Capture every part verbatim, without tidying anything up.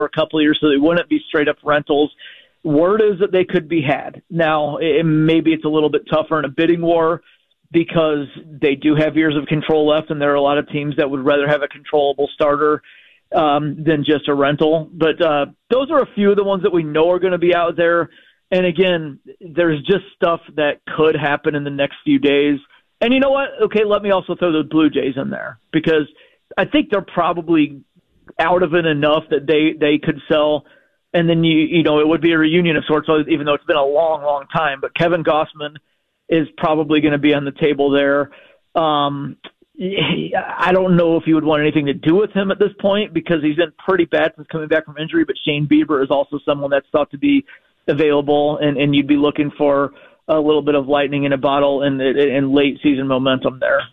for a couple of years, so they wouldn't be straight up rentals. Word is that they could be had. Now, it, maybe it's a little bit tougher in a bidding war because they do have years of control left, and there are a lot of teams that would rather have a controllable starter um, than just a rental. But uh, those are a few of the ones that we know are going to be out there. And again, there's just stuff that could happen in the next few days. And you know what? Okay, let me also throw the Blue Jays in there because I think they're probably out of it enough that they, they could sell. And then, you you know, it would be a reunion of sorts, even though it's been a long, long time. But Kevin Gossman is probably going to be on the table there. Um, I don't know if you would want anything to do with him at this point because he's been pretty bad since coming back from injury. But Shane Bieber is also someone that's thought to be available, and, and you'd be looking for a little bit of lightning in a bottle and, and late season momentum there.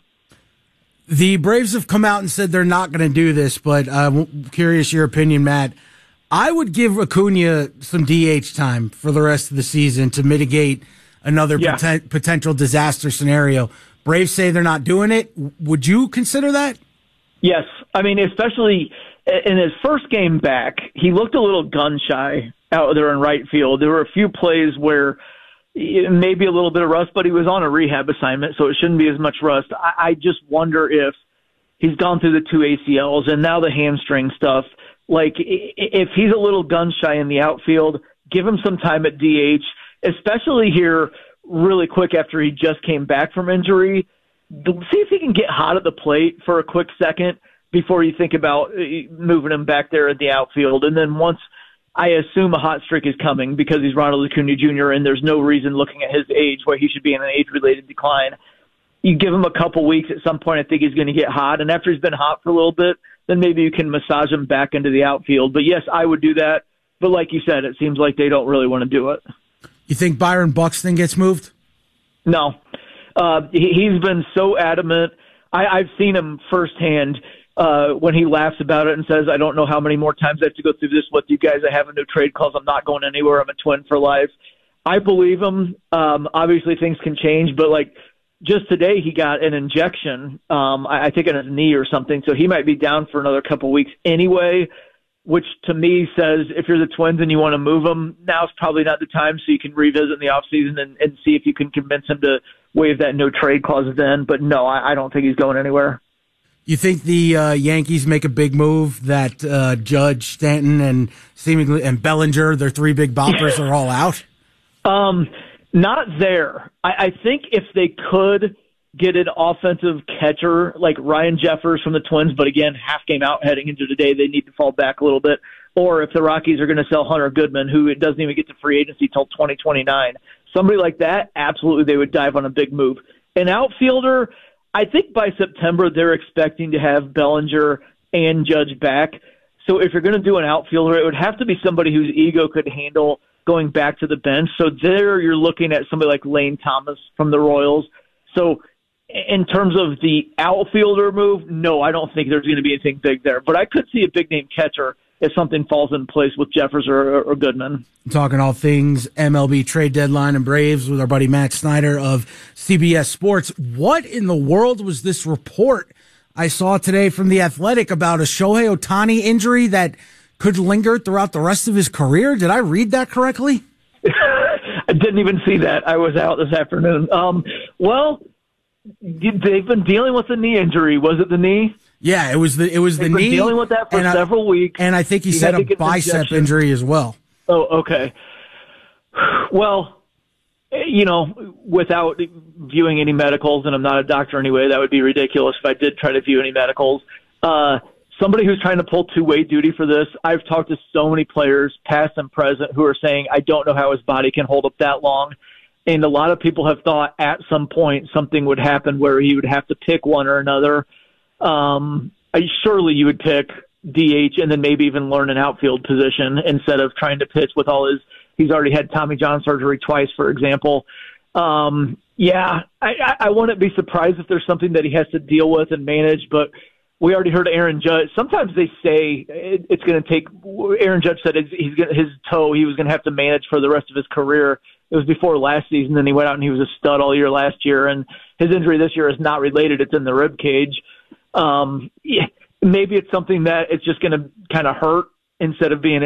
The Braves have come out and said they're not going to do this, but I'm curious your opinion, Matt. I would give Acuna some D H time for the rest of the season to mitigate another yeah. poten- potential disaster scenario. Braves say they're not doing it. Would you consider that? Yes. I mean, especially in his first game back, he looked a little gun-shy out there in right field. There were a few plays where maybe a little bit of rust, but he was on a rehab assignment, so it shouldn't be as much rust. I, I just wonder if he's gone through the two A C Ls and now the hamstring stuff. Like, if he's a little gun-shy in the outfield, give him some time at D H, especially here really quick after he just came back from injury. See if he can get hot at the plate for a quick second before you think about moving him back there at the outfield. And then once I assume a hot streak is coming because he's Ronald Acuna Junior and there's no reason looking at his age why he should be in an age-related decline. You give him a couple weeks, at some point I think he's going to get hot, and after he's been hot for a little bit, then maybe you can massage him back into the outfield. But yes, I would do that. But like you said, it seems like they don't really want to do it. You think Byron Buxton gets moved? No. Uh, he, he's been so adamant. I, I've seen him firsthand uh, when he laughs about it and says, I don't know how many more times I have to go through this with you guys. I have a no trade clause. I'm not going anywhere. I'm a Twin for life. I believe him. Um, obviously, things can change, but like just today, he got an injection, um, I, I think in his knee or something, so he might be down for another couple weeks anyway, which to me says if you're the Twins and you want to move him, now's probably not the time, so you can revisit in the offseason and, and see if you can convince him to waive that no trade clause then. But no, I, I don't think he's going anywhere. You think the uh, Yankees make a big move that uh, Judge, Stanton, and seemingly and Bellinger, their three big boppers, are all out? Um, not there. I, I think if they could get an offensive catcher like Ryan Jeffers from the Twins, but again, half game out heading into today, they need to fall back a little bit. Or if the Rockies are going to sell Hunter Goodman, who doesn't even get to free agency till twenty twenty-nine, somebody like that, absolutely they would dive on a big move. An outfielder, I think by September they're expecting to have Bellinger and Judge back. So if you're going to do an outfielder, it would have to be somebody whose ego could handle going back to the bench. So there you're looking at somebody like Lane Thomas from the Royals. So in terms of the outfielder move, no, I don't think there's going to be anything big there. But I could see a big-name catcher if something falls in place with Jeffers or, or Goodman. Talking all things M L B trade deadline and Braves with our buddy Matt Snyder of C B S Sports. What in the world was this report I saw today from The Athletic about a Shohei Ohtani injury that could linger throughout the rest of his career? Did I read that correctly? I didn't even see that. I was out this afternoon. Um, well, they've been dealing with the knee injury. Was it the knee? Yeah, it was the it was They've the been knee. Dealing with that for and several I, weeks. And I think he, he said a bicep injury as well. Oh, okay. Well, you know, without viewing any medicals, and I'm not a doctor anyway, that would be ridiculous if I did try to view any medicals. Uh, somebody who's trying to pull two-way duty for this, I've talked to so many players, past and present, who are saying, I don't know how his body can hold up that long. And a lot of people have thought at some point something would happen where he would have to pick one or another. Um, I, surely you would pick D H and then maybe even learn an outfield position instead of trying to pitch with all his – he's already had Tommy John surgery twice, for example. Um, yeah, I, I wouldn't be surprised if there's something that he has to deal with and manage, but we already heard Aaron Judge. Sometimes they say it, it's going to take – Aaron Judge said it's, he's gonna, his toe he was going to have to manage for the rest of his career. It was before last season, then he went out and he was a stud all year last year, and his injury this year is not related. It's in the rib cage. Um, yeah, maybe it's something that it's just going to kind of hurt instead of being